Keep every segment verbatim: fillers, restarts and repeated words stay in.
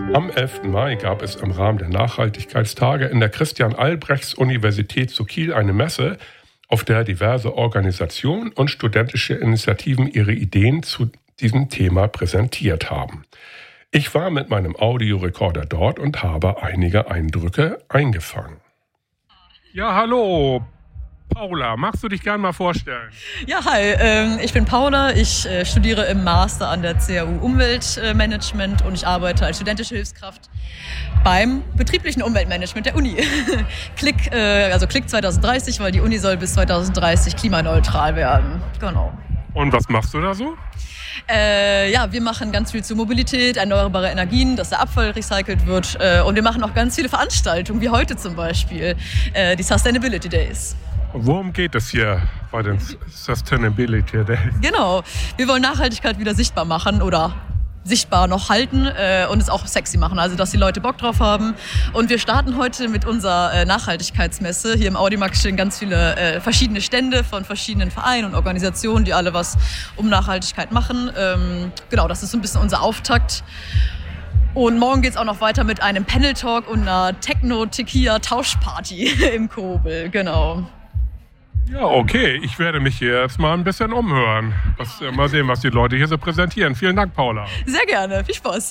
Am elften Mai gab es im Rahmen der Nachhaltigkeitstage in der Christian-Albrechts-Universität zu Kiel eine Messe, auf der diverse Organisationen und studentische Initiativen ihre Ideen zu diesem Thema präsentiert haben. Ich war mit meinem Audiorekorder dort und habe einige Eindrücke eingefangen. Ja, hallo. Paula, magst du dich gerne mal vorstellen? Ja, hi, ähm, ich bin Paula, ich äh, studiere im Master an der C A U Umweltmanagement und ich arbeite als studentische Hilfskraft beim betrieblichen Umweltmanagement der Uni. Klick, äh, also Klick zwanzig dreißig, weil die Uni soll bis zwanzig dreißig klimaneutral werden. Genau. Und was machst du da so? Äh, ja, wir machen ganz viel zu Mobilität, erneuerbare Energien, dass der Abfall recycelt wird äh, und wir machen auch ganz viele Veranstaltungen, wie heute zum Beispiel, äh, die Sustainability Days. Worum geht es hier bei den Sustainability Days? Genau, wir wollen Nachhaltigkeit wieder sichtbar machen oder sichtbar noch halten äh, und es auch sexy machen, also dass die Leute Bock drauf haben. Und wir starten heute mit unserer äh, Nachhaltigkeitsmesse. Hier im Audimax stehen ganz viele äh, verschiedene Stände von verschiedenen Vereinen und Organisationen, die alle was um Nachhaltigkeit machen. Ähm, genau, das ist so ein bisschen unser Auftakt. Und morgen geht es auch noch weiter mit einem Panel-Talk und einer Techno-Tequila-Tauschparty im Kobel, genau. Ja, okay. Ich werde mich hier jetzt mal ein bisschen umhören. Was, äh, mal sehen, was die Leute hier so präsentieren. Vielen Dank, Paula. Sehr gerne. Viel Spaß.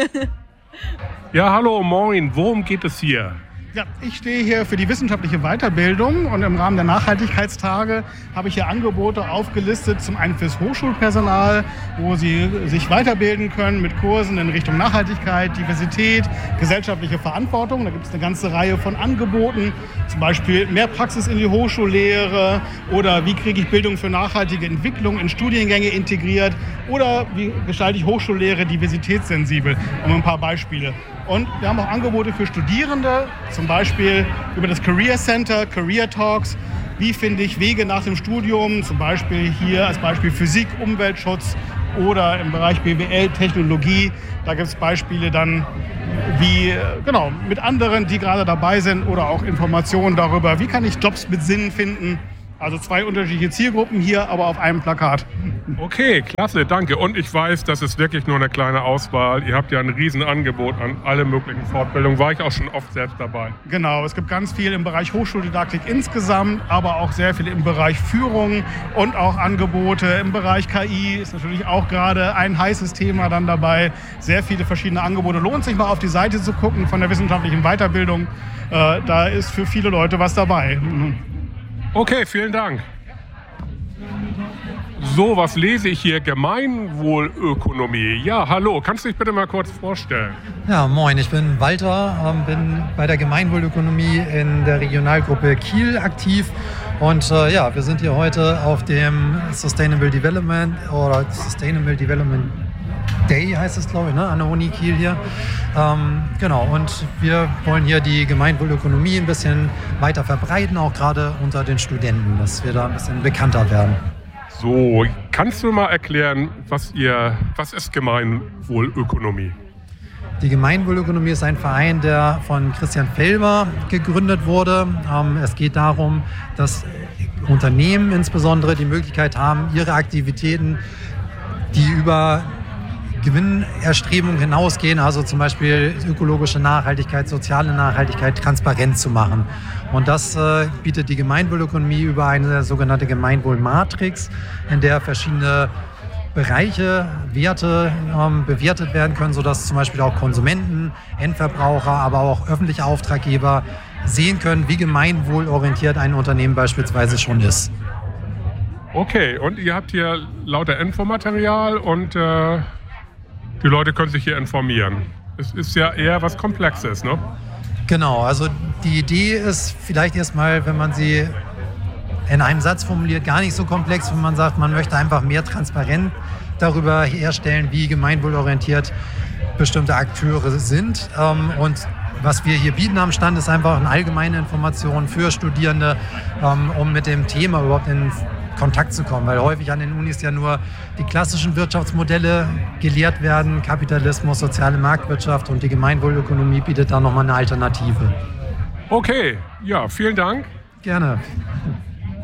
Ja, hallo, moin. Worum geht es hier? Ja, ich stehe hier für die wissenschaftliche Weiterbildung und im Rahmen der Nachhaltigkeitstage habe ich hier Angebote aufgelistet, zum einen fürs Hochschulpersonal, wo sie sich weiterbilden können mit Kursen in Richtung Nachhaltigkeit, Diversität, gesellschaftliche Verantwortung. Da gibt es eine ganze Reihe von Angeboten, zum Beispiel mehr Praxis in die Hochschullehre oder wie kriege ich Bildung für nachhaltige Entwicklung in Studiengänge integriert oder wie gestalte ich Hochschullehre diversitätssensibel, um ein paar Beispiele. Und wir haben auch Angebote für Studierende, zum Beispiel über das Career Center, Career Talks. Wie finde ich Wege nach dem Studium, zum Beispiel hier als Beispiel Physik, Umweltschutz oder im Bereich B W L, Technologie. Da gibt es Beispiele dann wie, genau, mit anderen, die gerade dabei sind oder auch Informationen darüber, wie kann ich Jobs mit Sinn finden. Also zwei unterschiedliche Zielgruppen hier, aber auf einem Plakat. Okay, klasse, danke. Und ich weiß, das ist wirklich nur eine kleine Auswahl. Ihr habt ja ein Riesenangebot an alle möglichen Fortbildungen. War ich auch schon oft selbst dabei. Genau, es gibt ganz viel im Bereich Hochschuldidaktik insgesamt, aber auch sehr viel im Bereich Führung und auch Angebote im Bereich K I. Ist natürlich auch gerade ein heißes Thema dann dabei. Sehr viele verschiedene Angebote. Lohnt sich mal auf die Seite zu gucken von der wissenschaftlichen Weiterbildung. Äh, da ist für viele Leute was dabei. Okay, vielen Dank. So, was lese ich hier? Gemeinwohlökonomie. Ja, hallo, kannst du dich bitte mal kurz vorstellen? Ja, moin, ich bin Walter, bin bei der Gemeinwohlökonomie in der Regionalgruppe Kiel aktiv. Und äh, ja, wir sind hier heute auf dem Sustainable Development oder Sustainable Development Day heißt es, glaube ich, ne? An der Uni Kiel hier. Ähm, genau, und wir wollen hier die Gemeinwohlökonomie ein bisschen weiter verbreiten, auch gerade unter den Studenten, dass wir da ein bisschen bekannter werden. So, kannst du mal erklären, was ihr, was ist Gemeinwohlökonomie? Die Gemeinwohlökonomie ist ein Verein, der von Christian Felber gegründet wurde. Ähm, es geht darum, dass Unternehmen insbesondere die Möglichkeit haben, ihre Aktivitäten, die über Gewinnerstrebung hinausgehen, also zum Beispiel ökologische Nachhaltigkeit, soziale Nachhaltigkeit, transparent zu machen. Und das äh, bietet die Gemeinwohlökonomie über eine sogenannte Gemeinwohlmatrix, in der verschiedene Bereiche, Werte ähm, bewertet werden können, sodass zum Beispiel auch Konsumenten, Endverbraucher, aber auch öffentliche Auftraggeber sehen können, wie gemeinwohlorientiert ein Unternehmen beispielsweise schon ist. Okay, und ihr habt hier lauter Infomaterial und äh die Leute können sich hier informieren. Es ist ja eher was Komplexes, ne? Genau, also die Idee ist vielleicht erstmal, wenn man sie in einem Satz formuliert, gar nicht so komplex, wenn man sagt, man möchte einfach mehr Transparenz darüber herstellen, wie gemeinwohlorientiert bestimmte Akteure sind. Und was wir hier bieten am Stand, ist einfach eine allgemeine Information für Studierende, um mit dem Thema überhaupt in Kontakt zu kommen, weil häufig an den Unis ja nur die klassischen Wirtschaftsmodelle gelehrt werden, Kapitalismus, soziale Marktwirtschaft, und die Gemeinwohlökonomie bietet da nochmal eine Alternative. Okay, ja, vielen Dank. Gerne.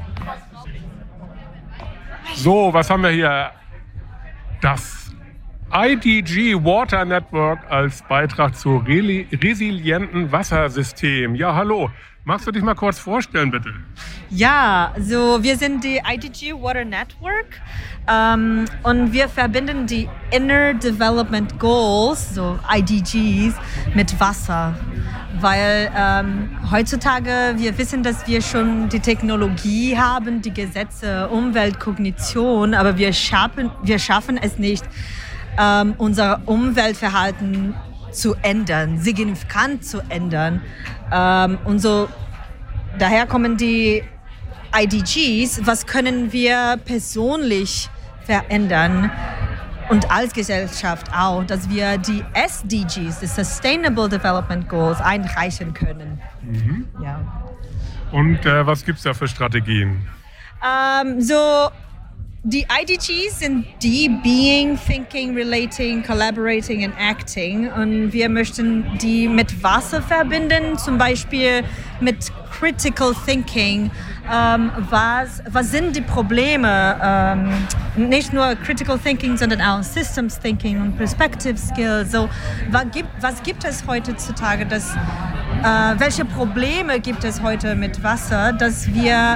So, was haben wir hier? Das I D G Water Network als Beitrag zu reli- resilienten Wassersystemen. Ja, hallo. Magst du dich mal kurz vorstellen, bitte? Ja, so wir sind die I D G Water Network ähm, und wir verbinden die Inner Development Goals, so I D Gs, mit Wasser. Weil ähm, heutzutage wir wissen, dass wir schon die Technologie haben, die Gesetze, Umwelt, Kognition, aber wir schaffen, wir schaffen es nicht, ähm, unser Umweltverhalten zu ändern, signifikant zu ändern. Ähm, und so, daher kommen die I D Gs, was können wir persönlich verändern und als Gesellschaft auch, dass wir die S D Gs, die Sustainable Development Goals, einreichen können. Mhm. Ja. Und äh, was gibt es da für Strategien? Ähm, so, die I D Gs sind die Being, Thinking, Relating, Collaborating and Acting. Und wir möchten die mit Wasser verbinden, zum Beispiel mit Critical Thinking. Ähm, was, was sind die Probleme? Ähm, nicht nur Critical Thinking, sondern auch Systems Thinking und Perspective Skills. So, was, gibt, was gibt es heutzutage? Dass, äh, welche Probleme gibt es heute mit Wasser, dass wir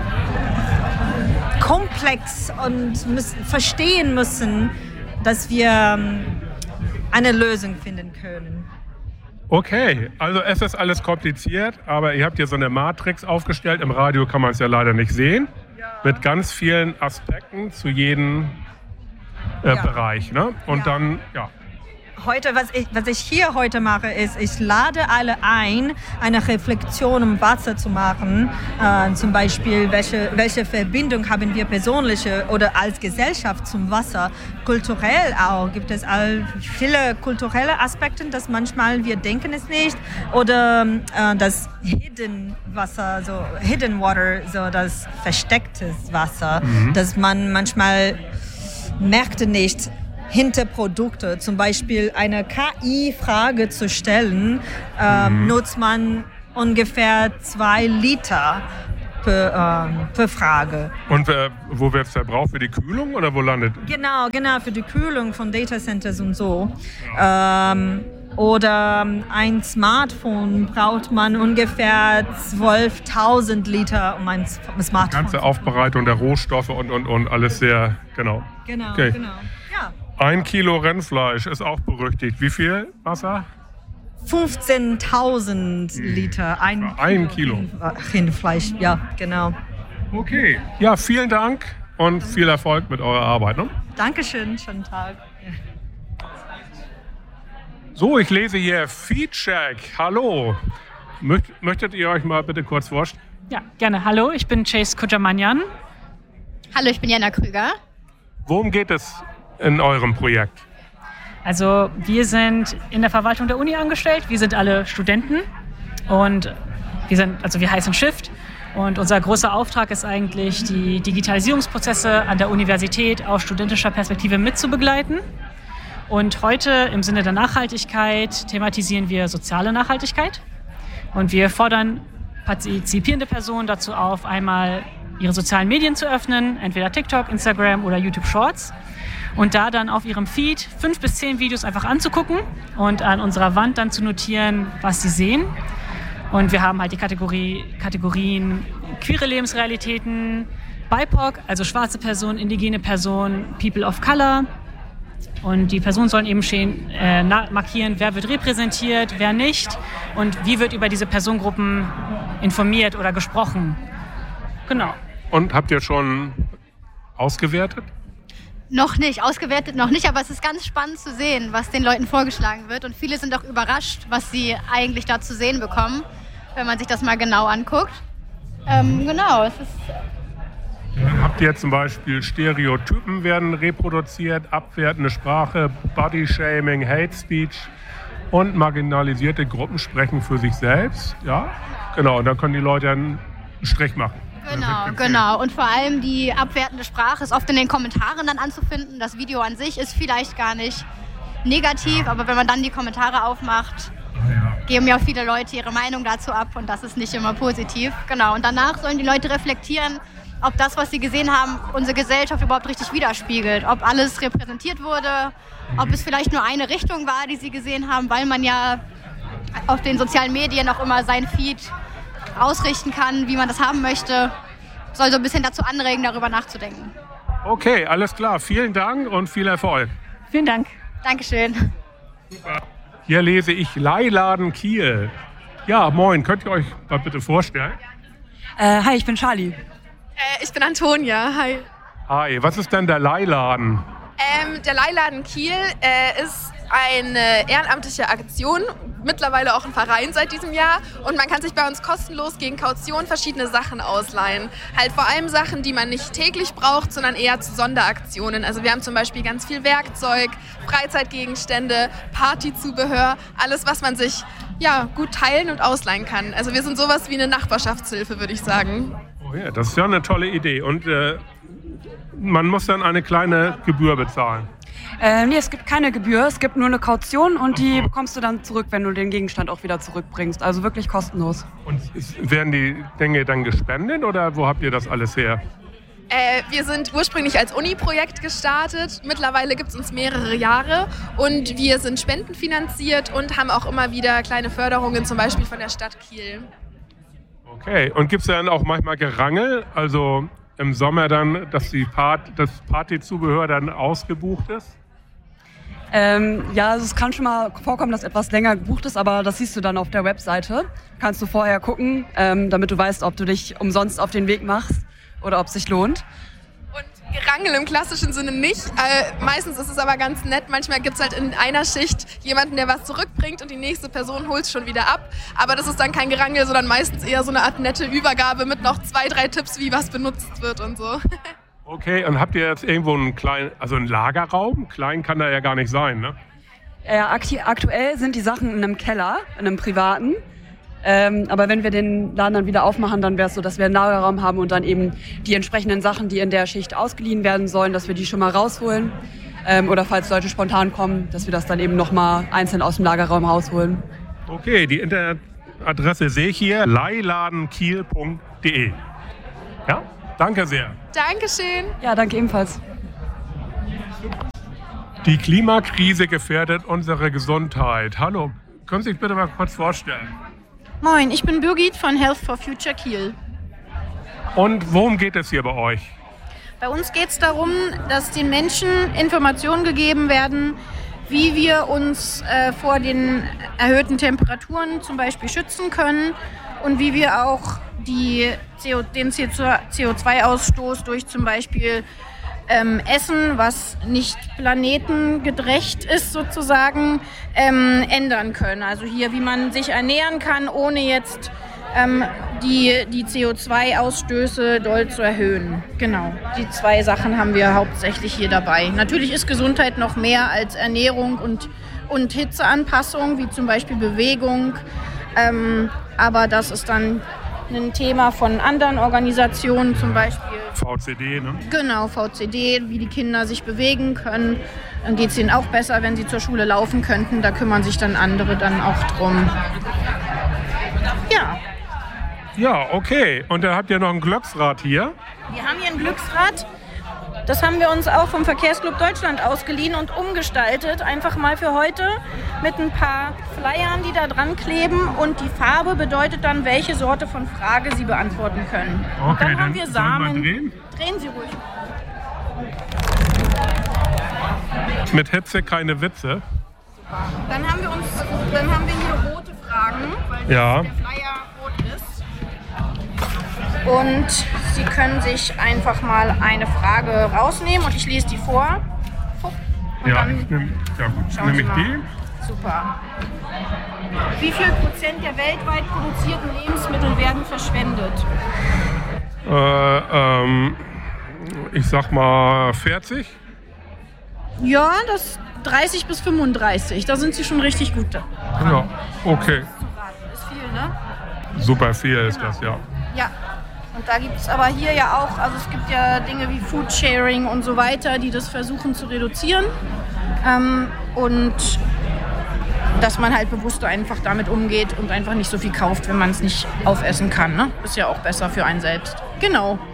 komplex und müssen, verstehen müssen, dass wir eine Lösung finden können. Okay, also es ist alles kompliziert, aber ihr habt hier so eine Matrix aufgestellt. Im Radio kann man es ja leider nicht sehen. Ja. Mit ganz vielen Aspekten zu jedem äh, ja. Bereich. Ne? Und ja. dann, ja. Heute, was ich, was ich hier heute mache, ist, ich lade alle ein, eine Reflexion um Wasser zu machen. Äh, zum Beispiel, welche, welche Verbindung haben wir persönliche oder als Gesellschaft zum Wasser? Kulturell auch. Gibt es all viele kulturelle Aspekte, dass manchmal wir denken es nicht. Oder äh, das Hidden Wasser, so Hidden Water, so das verstecktes Wasser, mhm. dass man manchmal merkte nicht, hinter Produkte, zum Beispiel eine K I-Frage zu stellen, ähm, mhm. nutzt man ungefähr zwei Liter per, ähm, per Frage. Und äh, wo wird es verbraucht? Für die Kühlung oder wo landet? Genau, genau, für die Kühlung von Datacenters und so. Ja. Ähm, oder ein Smartphone braucht man ungefähr zwölftausend Liter, um ein Smartphone. Die ganze Aufbereitung der Rohstoffe und, und, und alles sehr, genau. Genau, okay. genau. Ja. Ein Kilo Rennfleisch ist auch berüchtigt. Wie viel Wasser? fünfzehntausend Liter. Ein, ein Kilo. Rindfleisch, ja, genau. Okay. Ja, vielen Dank und viel Erfolg mit eurer Arbeit. Ne? Dankeschön, schönen Tag. So, ich lese hier Feedcheck. Hallo. Möcht, möchtet ihr euch mal bitte kurz vorstellen? Ja, gerne. Hallo, ich bin Chase Kujamanyan. Hallo, ich bin Jana Krüger. Worum geht es in eurem Projekt? Also wir sind in der Verwaltung der Uni angestellt. Wir sind alle Studenten und wir sind, also wir heißen Shift. Und unser großer Auftrag ist eigentlich, die Digitalisierungsprozesse an der Universität aus studentischer Perspektive mitzubegleiten. Und heute im Sinne der Nachhaltigkeit thematisieren wir soziale Nachhaltigkeit. Und wir fordern partizipierende Personen dazu auf, einmal ihre sozialen Medien zu öffnen, entweder TikTok, Instagram oder YouTube Shorts. Und da dann auf ihrem Feed fünf bis zehn Videos einfach anzugucken und an unserer Wand dann zu notieren, was sie sehen. Und wir haben halt die Kategorie, Kategorien queere Lebensrealitäten, B I P O C, also schwarze Personen, indigene Personen, People of Color. Und die Personen sollen eben schön äh, markieren, wer wird repräsentiert, wer nicht und wie wird über diese Personengruppen informiert oder gesprochen. Genau. Und habt ihr schon ausgewertet? Noch nicht, ausgewertet noch nicht, aber es ist ganz spannend zu sehen, was den Leuten vorgeschlagen wird. Und viele sind auch überrascht, was sie eigentlich da zu sehen bekommen, wenn man sich das mal genau anguckt. Ähm, genau, es ist... Dann habt ihr zum Beispiel Stereotypen werden reproduziert, abwertende Sprache, Bodyshaming, Hate Speech und marginalisierte Gruppen sprechen für sich selbst. Ja, genau, und dann können die Leute einen Strich machen. Genau, genau. Und vor allem die abwertende Sprache ist oft in den Kommentaren dann anzufinden. Das Video an sich ist vielleicht gar nicht negativ, aber wenn man dann die Kommentare aufmacht, geben ja auch viele Leute ihre Meinung dazu ab und das ist nicht immer positiv. Genau, und danach sollen die Leute reflektieren, ob das, was sie gesehen haben, unsere Gesellschaft überhaupt richtig widerspiegelt. Ob alles repräsentiert wurde, ob es vielleicht nur eine Richtung war, die sie gesehen haben, weil man ja auf den sozialen Medien auch immer sein Feed ausrichten kann, wie man das haben möchte. Soll so ein bisschen dazu anregen, darüber nachzudenken. Okay, alles klar. Vielen Dank und viel Erfolg. Vielen Dank. Dankeschön. Super. Hier lese ich Leiladen Kiel. Ja, moin. Könnt ihr euch mal bitte vorstellen? Äh, hi, ich bin Charlie. Äh, ich bin Antonia. Hi. Hi, was ist denn der Leiladen? Ähm, der Leiladen Kiel äh, ist eine ehrenamtliche Aktion, mittlerweile auch ein Verein seit diesem Jahr. Und man kann sich bei uns kostenlos gegen Kaution verschiedene Sachen ausleihen. Halt vor allem Sachen, die man nicht täglich braucht, sondern eher zu Sonderaktionen. Also wir haben zum Beispiel ganz viel Werkzeug, Freizeitgegenstände, Partyzubehör, alles, was man sich ja, gut teilen und ausleihen kann. Also wir sind sowas wie eine Nachbarschaftshilfe, würde ich sagen. Oh ja, das ist ja eine tolle Idee. Und äh, man muss dann eine kleine Gebühr bezahlen. Äh, nee, es gibt keine Gebühr, es gibt nur eine Kaution und die bekommst du dann zurück, wenn du den Gegenstand auch wieder zurückbringst. Also wirklich kostenlos. Und ist, werden die Dinge dann gespendet oder wo habt ihr das alles her? Äh, wir sind ursprünglich als Uni-Projekt gestartet. Mittlerweile gibt es uns mehrere Jahre und wir sind spendenfinanziert und haben auch immer wieder kleine Förderungen, zum Beispiel von der Stadt Kiel. Okay, und gibt es dann auch manchmal Gerangel, also im Sommer dann, dass die Part, das Partyzubehör dann ausgebucht ist? Ähm, ja, also es kann schon mal vorkommen, dass etwas länger gebucht ist, aber das siehst du dann auf der Webseite. Kannst du vorher gucken, ähm, damit du weißt, ob du dich umsonst auf den Weg machst oder ob es sich lohnt. Und Gerangel im klassischen Sinne nicht. Äh, meistens ist es aber ganz nett. Manchmal gibt es halt in einer Schicht jemanden, der was zurückbringt und die nächste Person holt es schon wieder ab. Aber das ist dann kein Gerangel, sondern meistens eher so eine Art nette Übergabe mit noch zwei, drei Tipps, wie was benutzt wird und so. Okay, und habt ihr jetzt irgendwo einen kleinen, also einen Lagerraum? Klein kann da ja gar nicht sein, ne? Ja, aktuell sind die Sachen in einem Keller, in einem privaten. Ähm, aber wenn wir den Laden dann wieder aufmachen, dann wäre es so, dass wir einen Lagerraum haben und dann eben die entsprechenden Sachen, die in der Schicht ausgeliehen werden sollen, dass wir die schon mal rausholen. Ähm, oder falls Leute spontan kommen, dass wir das dann eben nochmal einzeln aus dem Lagerraum rausholen. Okay, die Internetadresse sehe ich hier, leiladenkiel punkt de. Ja, danke sehr. Dankeschön. Ja, danke ebenfalls. Die Klimakrise gefährdet unsere Gesundheit. Hallo, können Sie sich bitte mal kurz vorstellen? Moin, ich bin Birgit von Health for Future Kiel. Und worum geht es hier bei euch? Bei uns geht es darum, dass den Menschen Informationen gegeben werden, wie wir uns äh, vor den erhöhten Temperaturen zum Beispiel schützen können und wie wir auch die C O, den C O zwei Ausstoß durch zum Beispiel ähm, Essen, was nicht planetengerecht ist sozusagen, ähm, ändern können. Also hier, wie man sich ernähren kann, ohne jetzt ähm, die, die C O zwei Ausstöße doll zu erhöhen. Genau, die zwei Sachen haben wir hauptsächlich hier dabei. Natürlich ist Gesundheit noch mehr als Ernährung und, und Hitzeanpassung, wie zum Beispiel Bewegung. Ähm, aber das ist dann ein Thema von anderen Organisationen, zum Beispiel V C D, ne? Genau, V C D, wie die Kinder sich bewegen können. Dann geht es ihnen auch besser, wenn sie zur Schule laufen könnten. Da kümmern sich dann andere dann auch drum. Ja. Ja, okay. Und dann habt ihr noch ein Glücksrad hier. Wir haben hier ein Glücksrad. Das haben wir uns auch vom Verkehrsclub Deutschland ausgeliehen und umgestaltet, einfach mal für heute, mit ein paar Flyern, die da dran kleben. Und die Farbe bedeutet dann, welche Sorte von Frage Sie beantworten können. Okay, und dann, dann haben wir Samen. Wir drehen? Drehen Sie ruhig. Mit Hitze keine Witze. Dann haben wir uns, dann haben wir hier rote Fragen, weil Ja. der Flyer rot ist. Und Sie können sich einfach mal eine Frage rausnehmen und ich lese die vor. Und Ja, dann ich nehm, ja gut, schauen nehme Sie ich mal. die. Super. Wie viel Prozent der weltweit produzierten Lebensmittel werden verschwendet? Äh, ähm, ich sag mal vierzig. Ja, das dreißig bis fünfunddreißig. Da sind Sie schon richtig gut dran. Ja, okay. Ist viel, ne? Super viel ist das, ja. Ja. Und da gibt es aber hier ja auch, also es gibt ja Dinge wie Foodsharing und so weiter, die das versuchen zu reduzieren. Ähm, und dass man halt bewusst einfach damit umgeht und einfach nicht so viel kauft, wenn man es nicht aufessen kann. Ne? Ist ja auch besser für einen selbst. Genau.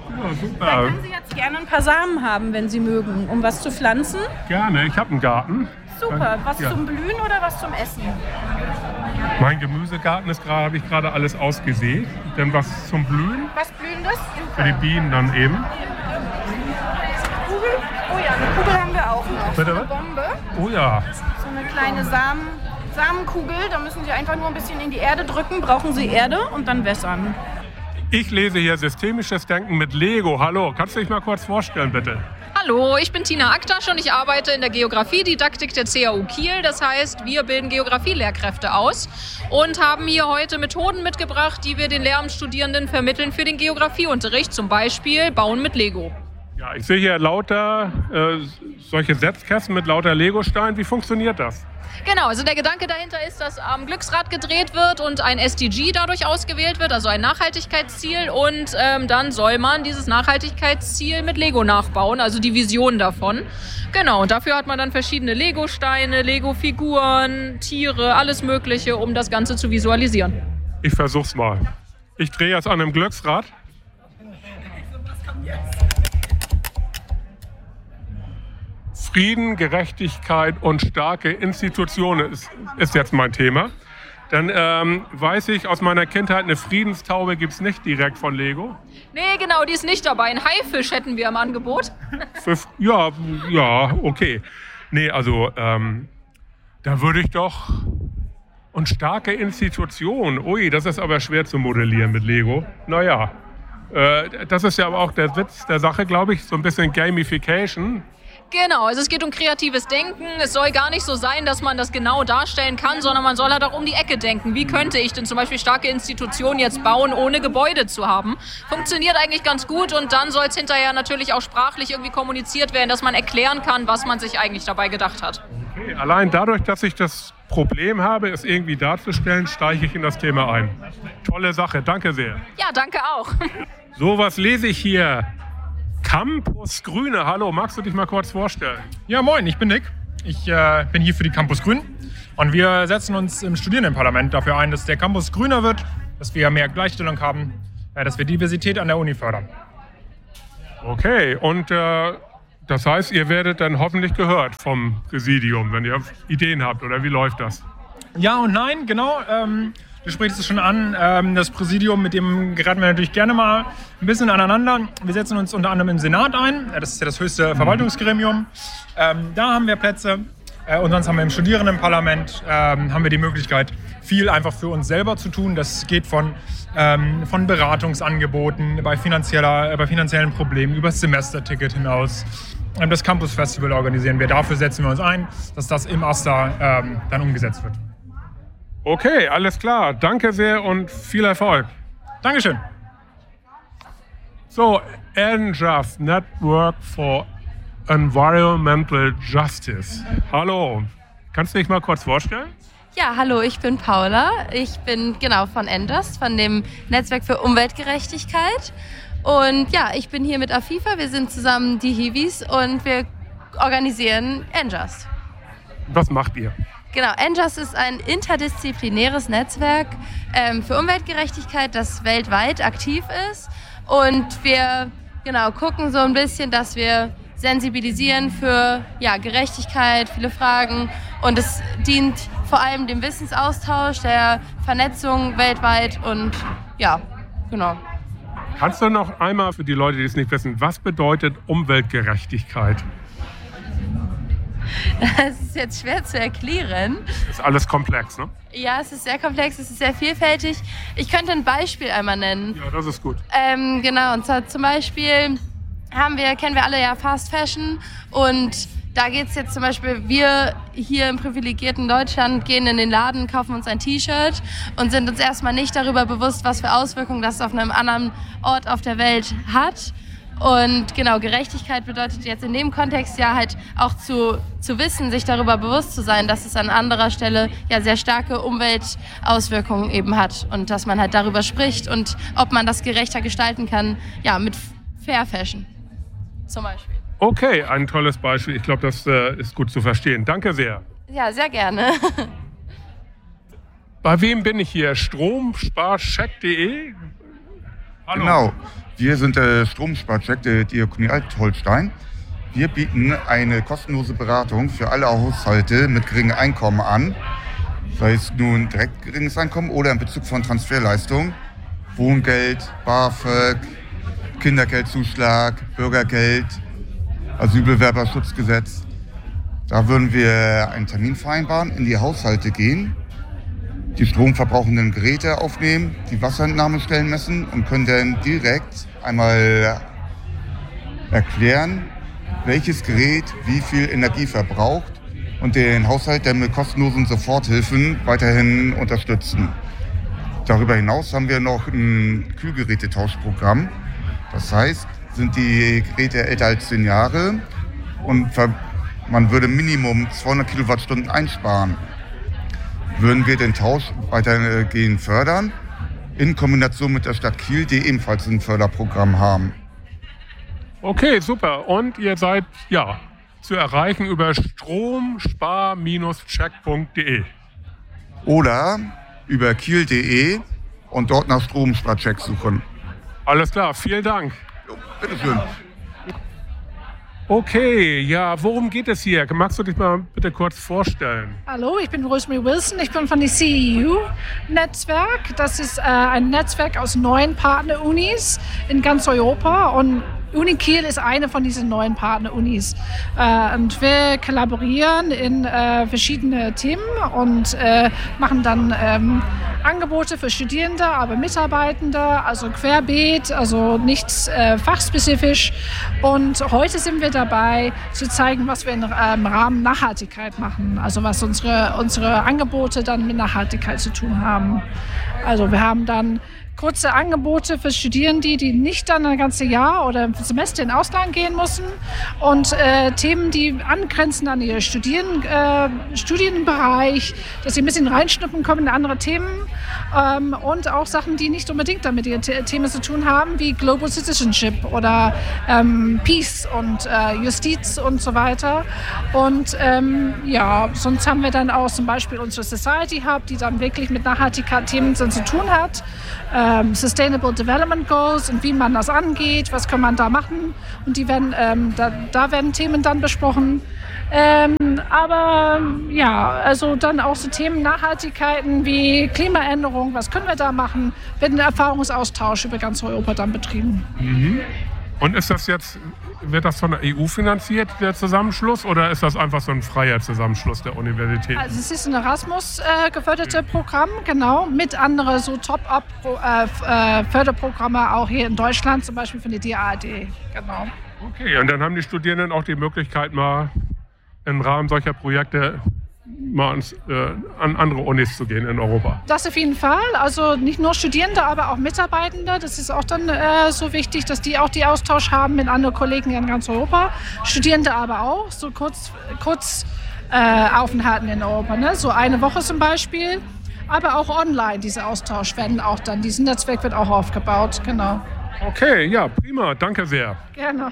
Ja, super. Dann können Sie jetzt gerne ein paar Samen haben, wenn Sie mögen, um was zu pflanzen. Gerne, ich habe einen Garten. Super. Was Ja. zum Blühen oder was zum Essen? Mein Gemüsegarten ist gerade, habe ich gerade alles ausgesät. Denn was zum Blühen, Was Blühendes? für die Bienen dann eben. Kugel? Oh ja, eine Kugel haben wir auch noch. Bitte So eine was? Bombe. Oh ja, So eine kleine Samen, Samenkugel. Da müssen Sie einfach nur ein bisschen in die Erde drücken. Brauchen Sie Erde und dann wässern. ich lese hier systemisches Denken mit Lego. Hallo, kannst du dich mal kurz vorstellen, bitte? Hallo, ich bin Tina Aktasch und ich arbeite in der Geografiedidaktik der C A U Kiel. Das heißt, wir bilden Geografielehrkräfte aus und haben hier heute Methoden mitgebracht, die wir den Lehramtsstudierenden vermitteln für den Geografieunterricht. Zum Beispiel Bauen mit Lego. Ja, ich sehe hier lauter äh, solche Setzkästen mit lauter Legosteinen. Wie funktioniert das? Genau, also der Gedanke dahinter ist, dass am Glücksrad gedreht wird und ein S D G dadurch ausgewählt wird, also ein Nachhaltigkeitsziel. Und ähm, dann soll man dieses Nachhaltigkeitsziel mit Lego nachbauen, also die Vision davon. Genau, und dafür hat man dann verschiedene Lego-Steine, Lego-Figuren, Tiere, alles Mögliche, um das Ganze zu visualisieren. Ich versuch's mal. Ich drehe jetzt an einem Glücksrad. Frieden, Gerechtigkeit und starke Institutionen ist, ist jetzt mein Thema. Dann ähm, weiß ich aus meiner Kindheit, eine Friedenstaube gibt es nicht direkt von Lego. Nee, genau, die ist nicht dabei. Ein Haifisch hätten wir im Angebot. Für, ja, ja, okay. Nee, also ähm, da würde ich doch... Und starke Institutionen, ui, das ist aber schwer zu modellieren mit Lego. Naja, äh, das ist ja aber auch der Witz der Sache, glaube ich, so ein bisschen Gamification. Genau, also es geht um kreatives Denken. Es soll gar nicht so sein, dass man das genau darstellen kann, sondern man soll halt auch um die Ecke denken. Wie könnte ich denn zum Beispiel starke Institutionen jetzt bauen, ohne Gebäude zu haben? Funktioniert eigentlich ganz gut und dann soll es hinterher natürlich auch sprachlich irgendwie kommuniziert werden, dass man erklären kann, was man sich eigentlich dabei gedacht hat. Okay, allein dadurch, dass ich das Problem habe, es irgendwie darzustellen, steige ich in das Thema ein. Tolle Sache, danke sehr. Ja, danke auch. So, was lese ich hier? Campus Grüne, hallo, magst du dich mal kurz vorstellen? Ja, moin, ich bin Nick. Ich äh, bin hier für die Campus Grün und wir setzen uns im Studierendenparlament dafür ein, dass der Campus grüner wird, dass wir mehr Gleichstellung haben, äh, dass wir Diversität an der Uni fördern. Okay, und äh, das heißt, ihr werdet dann hoffentlich gehört vom Präsidium, wenn ihr Ideen habt, oder wie läuft das? Ja und nein, genau. Ähm, du sprichst es schon an. Ähm, das Präsidium, mit dem geraten wir natürlich gerne mal ein bisschen aneinander. Wir setzen uns unter anderem im Senat ein. Das ist ja das höchste Verwaltungsgremium. Ähm, da haben wir Plätze. Äh, und sonst haben wir im Studierendenparlament ähm, haben wir die Möglichkeit, viel einfach für uns selber zu tun. Das geht von, ähm, von Beratungsangeboten bei, finanzieller, äh, bei finanziellen Problemen über das Semesterticket hinaus. Ähm, das Campus Festival organisieren wir. Dafür setzen wir uns ein, dass das im AStA ähm, dann umgesetzt wird. Okay, alles klar. Danke sehr und viel Erfolg. Dankeschön. So, NJust, Network for Environmental Justice. Hallo, kannst du dich mal kurz vorstellen? Ja, hallo, ich bin Paula. Ich bin genau von NJust, von dem Netzwerk für Umweltgerechtigkeit. Und ja, ich bin hier mit Afifa. Wir sind zusammen die Hiwis und wir organisieren NJust. Was macht ihr? Genau, NJust ist ein interdisziplinäres Netzwerk ähm, für Umweltgerechtigkeit, das weltweit aktiv ist. Und wir genau gucken so ein bisschen, dass wir sensibilisieren für ja, Gerechtigkeit, viele Fragen. Und es dient vor allem dem Wissensaustausch, der Vernetzung weltweit und ja, genau. Kannst du noch einmal für die Leute, die es nicht wissen, was bedeutet Umweltgerechtigkeit? Das ist jetzt schwer zu erklären. Ist alles komplex, ne? Ja, es ist sehr komplex, es ist sehr vielfältig. Ich könnte ein Beispiel einmal nennen. Ja, das ist gut. Ähm, genau, und zwar zum Beispiel haben wir, kennen wir alle ja Fast Fashion und da geht es jetzt zum Beispiel, wir hier im privilegierten Deutschland gehen in den Laden, kaufen uns ein T-Shirt und sind uns erstmal nicht darüber bewusst, was für Auswirkungen das auf einem anderen Ort auf der Welt hat. Und genau, Gerechtigkeit bedeutet jetzt in dem Kontext ja halt auch zu, zu wissen, sich darüber bewusst zu sein, dass es an anderer Stelle ja sehr starke Umweltauswirkungen eben hat und dass man halt darüber spricht und ob man das gerechter gestalten kann, ja, mit Fair Fashion zum Beispiel. Okay, ein tolles Beispiel. Ich glaube, das äh, ist gut zu verstehen. Danke sehr. Ja, sehr gerne. Bei wem bin ich hier? Stromsparcheck punkt de? Hallo. Genau. Wir sind der Stromsparcheck der Diakonie Alt-Holstein. Wir bieten eine kostenlose Beratung für alle Haushalte mit geringem Einkommen an. Sei es nun direkt geringes Einkommen oder in Bezug von Transferleistungen. Wohngeld, BAföG, Kindergeldzuschlag, Bürgergeld, Asylbewerberschutzgesetz. Da würden wir einen Termin vereinbaren, in die Haushalte gehen, die stromverbrauchenden Geräte aufnehmen, die Wasserentnahmestellen messen und können dann direkt einmal erklären, welches Gerät wie viel Energie verbraucht und den Haushalt dann mit kostenlosen Soforthilfen weiterhin unterstützen. Darüber hinaus haben wir noch ein Kühlgerätetauschprogramm. Das heißt, sind die Geräte älter als zehn Jahre und ver- man würde Minimum zweihundert Kilowattstunden einsparen, würden wir den Tausch weitergehend fördern, in Kombination mit der Stadt Kiel, die ebenfalls ein Förderprogramm haben. Okay, super. Und ihr seid ja zu erreichen über stromspar check punkt de. Oder über kiel punkt de und dort nach Stromsparcheck suchen. Alles klar, vielen Dank. Jo, bitteschön. Okay, ja, worum geht es hier? Magst du dich mal bitte kurz vorstellen? Hallo, ich bin Rosemary Wilson. Ich bin von dem C E U-Netzwerk. Das ist äh, ein Netzwerk aus neun Partner-Unis in ganz Europa. Und Uni Kiel ist eine von diesen neuen Partner-Unis. Äh, und wir kollaborieren in äh, verschiedene Themen und äh, machen dann ähm, Angebote für Studierende, aber Mitarbeitende, also querbeet, also nicht äh, fachspezifisch. Und heute sind wir dabei, zu zeigen, was wir im ähm, Rahmen Nachhaltigkeit machen. Also was unsere, unsere Angebote dann mit Nachhaltigkeit zu tun haben. Also wir haben dann kurze Angebote für Studierende, die nicht dann ein ganzes Jahr oder ein Semester in Ausland gehen müssen und äh, Themen, die angrenzen an ihr Studien, äh, Studienbereich, dass sie ein bisschen reinschnuppern können in andere Themen ähm, und auch Sachen, die nicht unbedingt damit ihr The- Themen zu tun haben, wie Global Citizenship oder ähm, Peace und äh, Justiz und so weiter. Und ähm, ja, sonst haben wir dann auch zum Beispiel unsere Society Hub, die dann wirklich mit Nachhaltigkeit-Themen zu tun hat. Ähm, Sustainable Development Goals und wie man das angeht, was kann man da machen. Und die werden, ähm, da, da werden Themen dann besprochen. Ähm, aber ja, also dann auch so Themen Nachhaltigkeiten wie Klimaänderung, was können wir da machen, wird ein Erfahrungsaustausch über ganz Europa dann betrieben. Mhm. Und ist das jetzt, wird das von der E U finanziert, der Zusammenschluss, oder ist das einfach so ein freier Zusammenschluss der Universitäten? Also es ist ein Erasmus äh, gefördertes Programm, genau, mit anderen so Top-Up-Förderprogramme äh, auch hier in Deutschland, zum Beispiel von der D A A D, genau. Okay, und dann haben die Studierenden auch die Möglichkeit, mal im Rahmen solcher Projekte mal ans, äh, an andere Unis zu gehen in Europa. Das auf jeden Fall. Also nicht nur Studierende, aber auch Mitarbeitende. Das ist auch dann äh, so wichtig, dass die auch die Austausch haben mit anderen Kollegen in ganz Europa. Studierende aber auch, so kurz, kurz äh, Aufenthalten in Europa. Ne? So eine Woche zum Beispiel. Aber auch online, diese Austausch werden auch dann, dieses Netzwerk wird auch aufgebaut. Genau. Okay, ja, prima. Danke sehr. Gerne.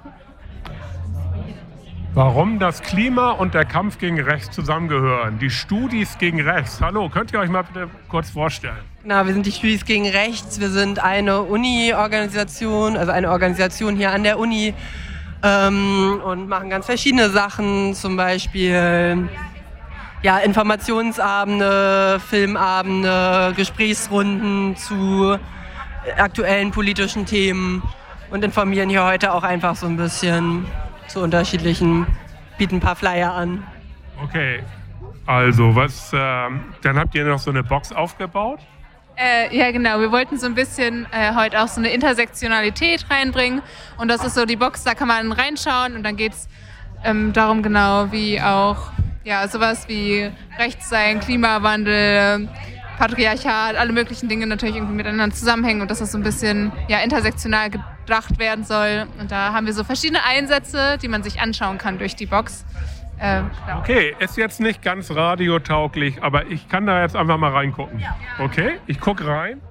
Warum das Klima und der Kampf gegen Rechts zusammengehören. Die Studis gegen Rechts. Hallo, könnt ihr euch mal bitte kurz vorstellen? Na, wir sind die Studis gegen Rechts. Wir sind eine Uni-Organisation, also eine Organisation hier an der Uni ähm, und machen ganz verschiedene Sachen, zum Beispiel ja, Informationsabende, Filmabende, Gesprächsrunden zu aktuellen politischen Themen und informieren hier heute auch einfach so ein bisschen zu unterschiedlichen, bieten ein paar Flyer an. Okay, also was, äh, dann habt ihr noch so eine Box aufgebaut? Äh, ja, genau. Wir wollten so ein bisschen äh, heute auch so eine Intersektionalität reinbringen. Und das ist so die Box, da kann man reinschauen. Und dann geht es ähm, darum genau, wie auch ja, sowas wie Rechtssein, Klimawandel, Patriarchat, alle möglichen Dinge natürlich irgendwie miteinander zusammenhängen und dass das so ein bisschen ja, intersektional gedacht werden soll. Und da haben wir so verschiedene Einsätze, die man sich anschauen kann durch die Box. Äh, genau. Okay, ist jetzt nicht ganz radiotauglich, aber ich kann da jetzt einfach mal reingucken. Okay, ich gucke rein.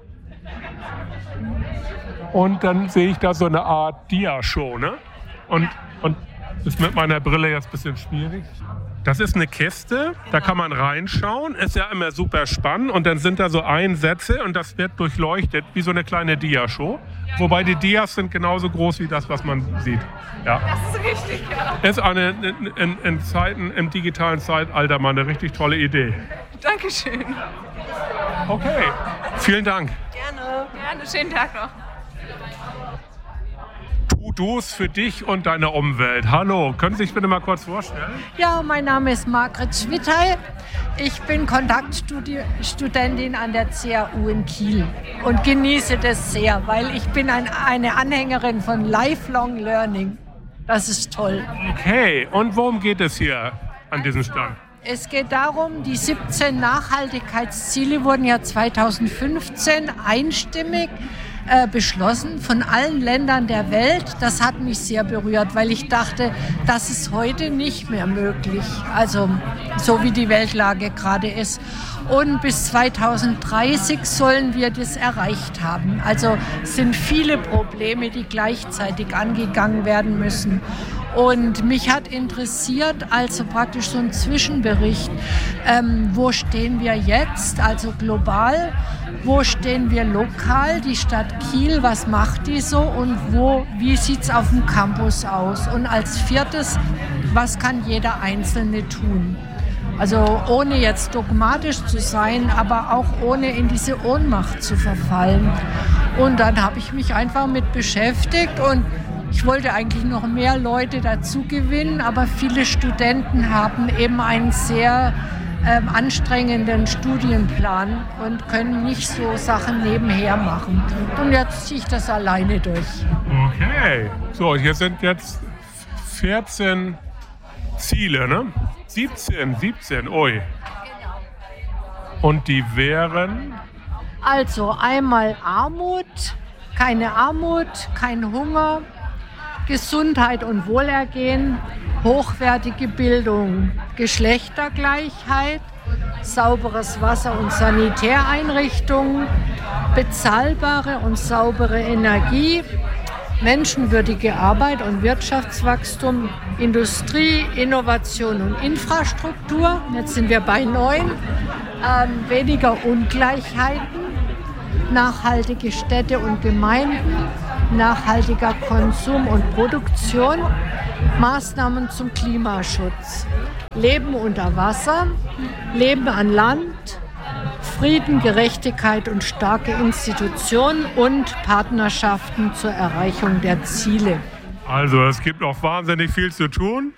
Und dann sehe ich da so eine Art Dia-Show, ne? Und, und ist mit meiner Brille jetzt ein bisschen schwierig. Das ist eine Kiste, da kann man reinschauen, ist ja immer super spannend und dann sind da so Einsätze und das wird durchleuchtet wie so eine kleine Diashow. Wobei die Dias sind genauso groß wie das, was man sieht. Ja. Das ist richtig, ja. Ist eine, in, in, in Zeiten, im digitalen Zeitalter mal eine richtig tolle Idee. Dankeschön. Okay, vielen Dank. Gerne. Gerne, schönen Tag noch. To-Dos für dich und deine Umwelt. Hallo, können Sie sich bitte mal kurz vorstellen? Ja, mein Name ist Margret Schwittey. Ich bin Kontaktstudentin an der C A U in Kiel und genieße das sehr, weil ich bin ein, eine Anhängerin von Lifelong Learning. Das ist toll. Okay, und worum geht es hier an diesem Stand? Es geht darum, die siebzehn Nachhaltigkeitsziele wurden ja zweitausendfünfzehn einstimmig äh, beschlossen von allen Ländern der Welt. Das hat mich sehr berührt, weil ich dachte, das ist heute nicht mehr möglich. Also so wie die Weltlage gerade ist. Und bis zweitausenddreißig sollen wir das erreicht haben. Also es sind viele Probleme, die gleichzeitig angegangen werden müssen. Und mich hat interessiert, also praktisch so ein Zwischenbericht, ähm, wo stehen wir jetzt, also global, wo stehen wir lokal, die Stadt Kiel, was macht die so und wo, wie sieht es auf dem Campus aus? Und als viertes, was kann jeder Einzelne tun? Also ohne jetzt dogmatisch zu sein, aber auch ohne in diese Ohnmacht zu verfallen. Und dann habe ich mich einfach mit beschäftigt und ich wollte eigentlich noch mehr Leute dazu gewinnen, aber viele Studenten haben eben einen sehr ähm, anstrengenden Studienplan und können nicht so Sachen nebenher machen. Und jetzt ziehe ich das alleine durch. Okay, so hier sind jetzt vierzehn Ziele, ne? siebzehn, siebzehn, ui. Und die wären? Also einmal Armut, keine Armut, kein Hunger, Gesundheit und Wohlergehen, hochwertige Bildung, Geschlechtergleichheit, sauberes Wasser und Sanitäreinrichtungen, bezahlbare und saubere Energie, menschenwürdige Arbeit und Wirtschaftswachstum, Industrie, Innovation und Infrastruktur. Jetzt sind wir bei neun. Ähm, weniger Ungleichheiten, nachhaltige Städte und Gemeinden, nachhaltiger Konsum und Produktion, Maßnahmen zum Klimaschutz, Leben unter Wasser, Leben an Land, Frieden, Gerechtigkeit und starke Institutionen und Partnerschaften zur Erreichung der Ziele. Also es gibt noch wahnsinnig viel zu tun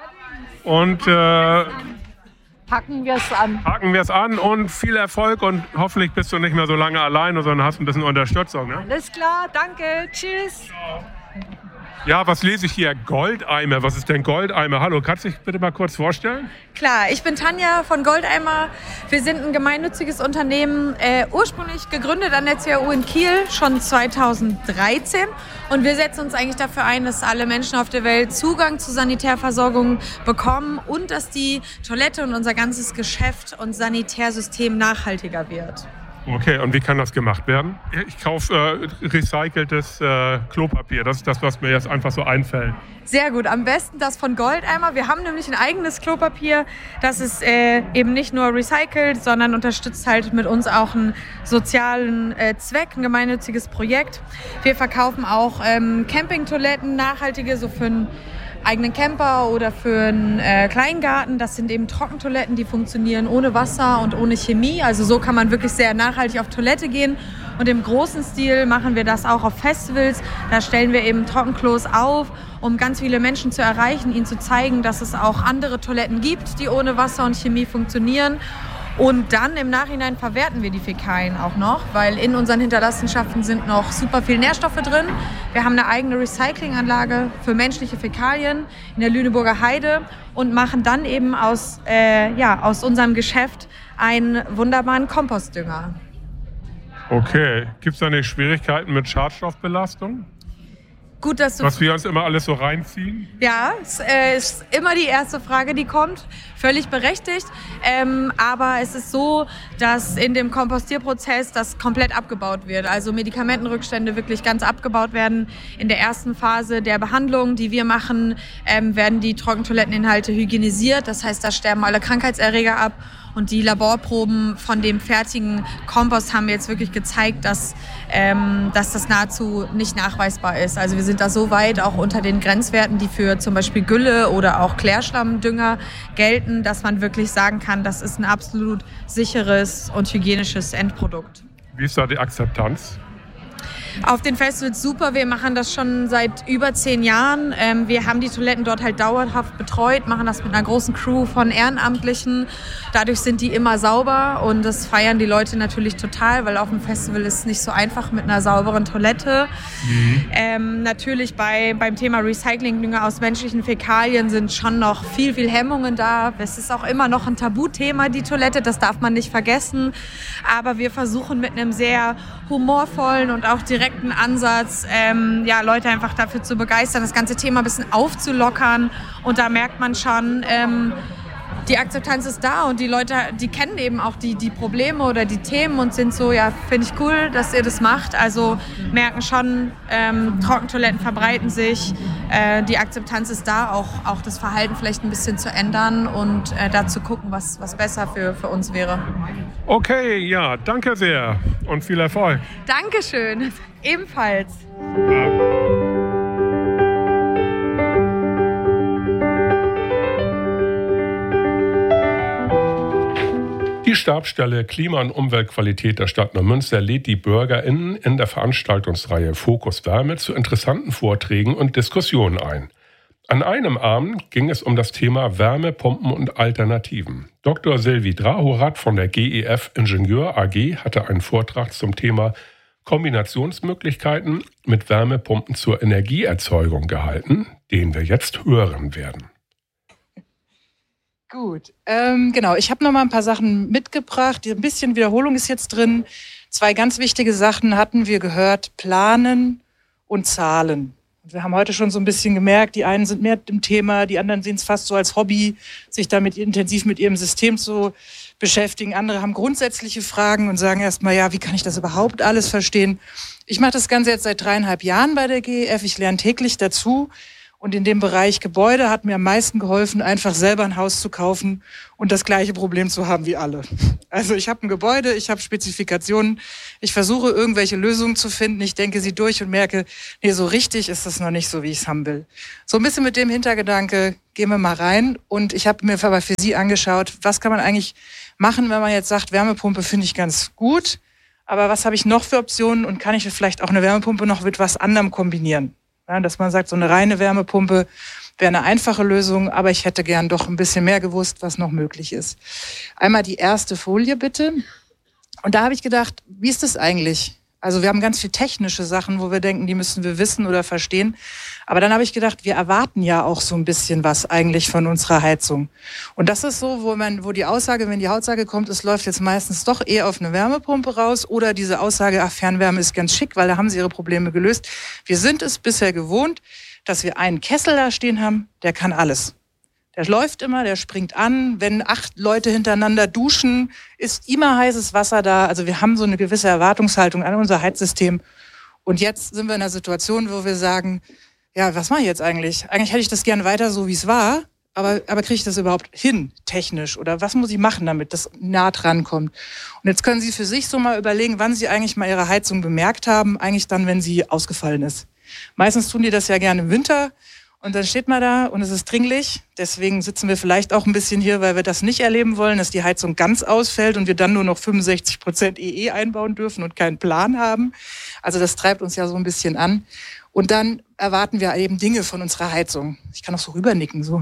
und äh, packen wir es an. Packen wir es an und viel Erfolg und hoffentlich bist du nicht mehr so lange alleine, sondern hast ein bisschen Unterstützung. Ne? Alles klar, danke, tschüss. Ja, was lese ich hier? Goldeimer. Was ist denn Goldeimer? Hallo, kannst du dich bitte mal kurz vorstellen? Klar, ich bin Tanja von Goldeimer. Wir sind ein gemeinnütziges Unternehmen, äh, ursprünglich gegründet an der C A U in Kiel, schon zweitausenddreizehn. Und wir setzen uns eigentlich dafür ein, dass alle Menschen auf der Welt Zugang zu Sanitärversorgung bekommen und dass die Toilette und unser ganzes Geschäft und Sanitärsystem nachhaltiger wird. Okay, und wie kann das gemacht werden? Ich kaufe äh, recyceltes äh, Klopapier. Das ist das, was mir jetzt einfach so einfällt. Sehr gut, am besten das von Goldeimer. Wir haben nämlich ein eigenes Klopapier. Das ist äh, eben nicht nur recycelt, sondern unterstützt halt mit uns auch einen sozialen äh, Zweck, ein gemeinnütziges Projekt. Wir verkaufen auch ähm, Campingtoiletten, nachhaltige, so für einen eigenen Camper oder für einen äh, Kleingarten. Das sind eben Trockentoiletten, die funktionieren ohne Wasser und ohne Chemie. Also so kann man wirklich sehr nachhaltig auf Toilette gehen. Und im großen Stil machen wir das auch auf Festivals. Da stellen wir eben Trockenklos auf, um ganz viele Menschen zu erreichen, ihnen zu zeigen, dass es auch andere Toiletten gibt, die ohne Wasser und Chemie funktionieren. Und dann im Nachhinein verwerten wir die Fäkalien auch noch, weil in unseren Hinterlassenschaften sind noch super viel Nährstoffe drin. Wir haben eine eigene Recyclinganlage für menschliche Fäkalien in der Lüneburger Heide und machen dann eben aus, äh, ja, aus unserem Geschäft einen wunderbaren Kompostdünger. Okay, gibt es da nicht Schwierigkeiten mit Schadstoffbelastung? Gut, dass du... Was wir uns immer alles so reinziehen? Ja, es äh, ist immer die erste Frage, die kommt. Völlig berechtigt. Ähm, aber es ist so, dass in dem Kompostierprozess das komplett abgebaut wird. Also Medikamentenrückstände wirklich ganz abgebaut werden. In der ersten Phase der Behandlung, die wir machen, ähm, werden die Trockentoiletteninhalte hygienisiert. Das heißt, da sterben alle Krankheitserreger ab. Und die Laborproben von dem fertigen Kompost haben mir jetzt wirklich gezeigt, dass, ähm, dass das nahezu nicht nachweisbar ist. Also wir sind da so weit auch unter den Grenzwerten, die für zum Beispiel Gülle oder auch Klärschlammdünger gelten, dass man wirklich sagen kann, das ist ein absolut sicheres und hygienisches Endprodukt. Wie ist da die Akzeptanz? Auf den Festivals super, wir machen das schon seit über zehn Jahren. Ähm, wir haben die Toiletten dort halt dauerhaft betreut, machen das mit einer großen Crew von Ehrenamtlichen. Dadurch sind die immer sauber und das feiern die Leute natürlich total, weil auf dem Festival ist es nicht so einfach mit einer sauberen Toilette. Mhm. Ähm, natürlich bei, beim Thema Recyclingdünger aus menschlichen Fäkalien sind schon noch viel, viel Hemmungen da. Es ist auch immer noch ein Tabuthema, die Toilette, das darf man nicht vergessen. Aber wir versuchen mit einem sehr humorvollen und auch direkten Ansatz, ähm, ja, Leute einfach dafür zu begeistern, das ganze Thema ein bisschen aufzulockern. Und da merkt man schon, ähm, die Akzeptanz ist da und die Leute, die kennen eben auch die, die Probleme oder die Themen und sind so, ja, finde ich cool, dass ihr das macht. Also merken schon, ähm, Trockentoiletten verbreiten sich, äh, die Akzeptanz ist da, auch, auch das Verhalten vielleicht ein bisschen zu ändern und äh, da zu gucken, was, was besser für, für uns wäre. Okay, ja, danke sehr und viel Erfolg. Dankeschön, ebenfalls. Die Stabsstelle Klima- und Umweltqualität der Stadt Neumünster lädt die BürgerInnen in der Veranstaltungsreihe Fokus Wärme zu interessanten Vorträgen und Diskussionen ein. An einem Abend ging es um das Thema Wärmepumpen und Alternativen. Doktor Sylvie Drahorath von der G E F Ingenieur A G hatte einen Vortrag zum Thema Kombinationsmöglichkeiten mit Wärmepumpen zur Energieerzeugung gehalten, den wir jetzt hören werden. Gut, ähm, genau. Ich habe noch mal ein paar Sachen mitgebracht. Ein bisschen Wiederholung ist jetzt drin. Zwei ganz wichtige Sachen hatten wir gehört: Planen und Zahlen. Wir haben heute schon so ein bisschen gemerkt, die einen sind mehr im Thema, die anderen sehen es fast so als Hobby, sich damit intensiv mit ihrem System zu beschäftigen. Andere haben grundsätzliche Fragen und sagen erstmal, ja, wie kann ich das überhaupt alles verstehen? Ich mache das Ganze jetzt seit dreieinhalb Jahren bei der G E F. Ich lerne täglich dazu. Und in dem Bereich Gebäude hat mir am meisten geholfen, einfach selber ein Haus zu kaufen und das gleiche Problem zu haben wie alle. Also ich habe ein Gebäude, ich habe Spezifikationen, ich versuche irgendwelche Lösungen zu finden, ich denke sie durch und merke, nee, so richtig ist das noch nicht so, wie ich es haben will. So ein bisschen mit dem Hintergedanke gehen wir mal rein und ich habe mir aber für Sie angeschaut, was kann man eigentlich machen, wenn man jetzt sagt, Wärmepumpe finde ich ganz gut, aber was habe ich noch für Optionen und kann ich vielleicht auch eine Wärmepumpe noch mit was anderem kombinieren? Ja, dass man sagt, so eine reine Wärmepumpe wäre eine einfache Lösung, aber ich hätte gern doch ein bisschen mehr gewusst, was noch möglich ist. Einmal die erste Folie bitte. Und da habe ich gedacht, wie ist das eigentlich? Also wir haben ganz viel technische Sachen, wo wir denken, die müssen wir wissen oder verstehen. Aber dann habe ich gedacht, wir erwarten ja auch so ein bisschen was eigentlich von unserer Heizung. Und das ist so, wo man, wo die Aussage, wenn die Aussage kommt, es läuft jetzt meistens doch eher auf eine Wärmepumpe raus oder diese Aussage, ach, Fernwärme ist ganz schick, weil da haben sie ihre Probleme gelöst. Wir sind es bisher gewohnt, dass wir einen Kessel da stehen haben, der kann alles. Der läuft immer, der springt an. Wenn acht Leute hintereinander duschen, ist immer heißes Wasser da. Also wir haben so eine gewisse Erwartungshaltung an unser Heizsystem. Und jetzt sind wir in einer Situation, wo wir sagen, ja, was mache ich jetzt eigentlich? Eigentlich hätte ich das gerne weiter so, wie es war. Aber, aber kriege ich das überhaupt hin, technisch? Oder was muss ich machen, damit das nah dran kommt? Und jetzt können Sie für sich so mal überlegen, wann Sie eigentlich mal Ihre Heizung bemerkt haben. Eigentlich dann, wenn sie ausgefallen ist. Meistens tun die das ja gerne im Winter. Und dann steht man da und es ist dringlich. Deswegen sitzen wir vielleicht auch ein bisschen hier, weil wir das nicht erleben wollen, dass die Heizung ganz ausfällt und wir dann nur noch fünfundsechzig Prozent E E einbauen dürfen und keinen Plan haben. Also das treibt uns ja so ein bisschen an. Und dann erwarten wir eben Dinge von unserer Heizung. Ich kann auch so rübernicken, so.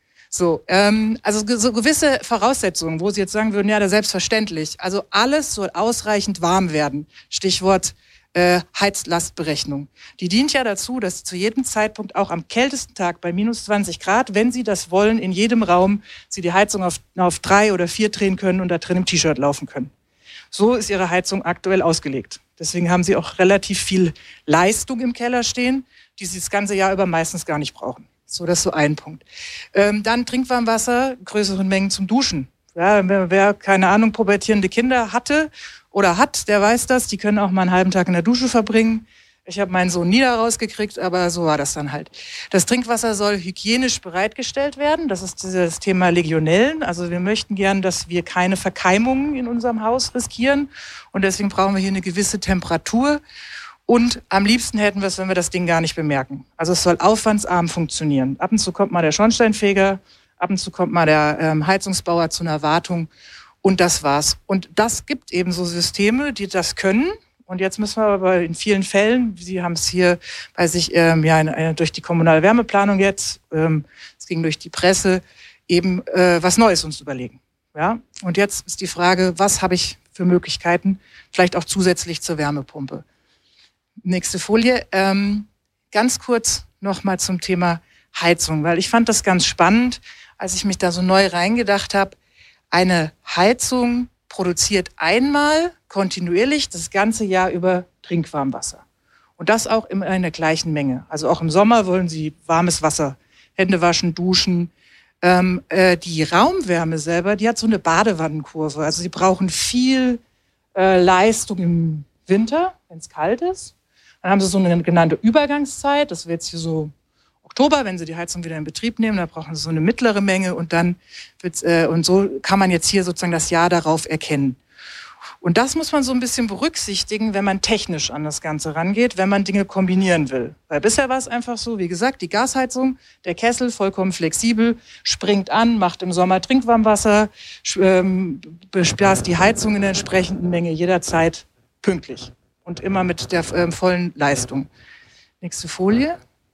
So, ähm, also so gewisse Voraussetzungen, wo Sie jetzt sagen würden, ja, das selbstverständlich. Also alles soll ausreichend warm werden. Stichwort Äh, Heizlastberechnung. Die dient ja dazu, dass Sie zu jedem Zeitpunkt, auch am kältesten Tag bei minus zwanzig Grad, wenn Sie das wollen, in jedem Raum Sie die Heizung auf, auf drei oder vier drehen können und da drin im T-Shirt laufen können. So ist Ihre Heizung aktuell ausgelegt. Deswegen haben sie auch relativ viel Leistung im Keller stehen, die sie das ganze Jahr über meistens gar nicht brauchen. So, das ist so ein Punkt. Ähm, dann Trinkwarmwasser, größeren Mengen zum Duschen. Ja, wer, wer, keine Ahnung, pubertierende Kinder hatte oder hat, der weiß das. Die können auch mal einen halben Tag in der Dusche verbringen. Ich habe meinen Sohn nie da rausgekriegt, aber so war das dann halt. Das Trinkwasser soll hygienisch bereitgestellt werden. Das ist das Thema Legionellen. Also wir möchten gern, dass wir keine Verkeimungen in unserem Haus riskieren. Und deswegen brauchen wir hier eine gewisse Temperatur. Und am liebsten hätten wir es, wenn wir das Ding gar nicht bemerken. Also es soll aufwandsarm funktionieren. Ab und zu kommt mal der Schornsteinfeger, ab und zu kommt mal der ähm, Heizungsbauer zu einer Wartung. Und das war's. Und das gibt eben so Systeme, die das können. Und jetzt müssen wir aber in vielen Fällen, Sie haben es hier bei sich ähm, ja, eine, durch die kommunale Wärmeplanung jetzt, ähm, es ging durch die Presse, eben äh, was Neues uns überlegen. Ja? Und jetzt ist die Frage, was habe ich für Möglichkeiten, vielleicht auch zusätzlich zur Wärmepumpe. Nächste Folie. Ähm, ganz kurz nochmal zum Thema Heizung, weil ich fand das ganz spannend, als ich mich da so neu reingedacht habe. Eine Heizung produziert einmal kontinuierlich das ganze Jahr über Trinkwarmwasser. Und das auch immer in der gleichen Menge. Also auch im Sommer wollen Sie warmes Wasser, Hände waschen, duschen. Ähm, äh, die Raumwärme selber, die hat so eine Badewannenkurve. Also Sie brauchen viel äh, Leistung im Winter, wenn es kalt ist. Dann haben Sie so eine genannte Übergangszeit. Das wäre jetzt hier so Oktober, wenn Sie die Heizung wieder in Betrieb nehmen, da brauchen Sie so eine mittlere Menge und dann wird's, äh, und so kann man jetzt hier sozusagen das Jahr darauf erkennen. Und das muss man so ein bisschen berücksichtigen, wenn man technisch an das Ganze rangeht, wenn man Dinge kombinieren will. Weil bisher war es einfach so, wie gesagt, die Gasheizung, der Kessel, vollkommen flexibel, springt an, macht im Sommer Trinkwarmwasser, ähm, bespaßt die Heizung in der entsprechenden Menge jederzeit pünktlich und immer mit der ähm, vollen Leistung. Nächste Folie.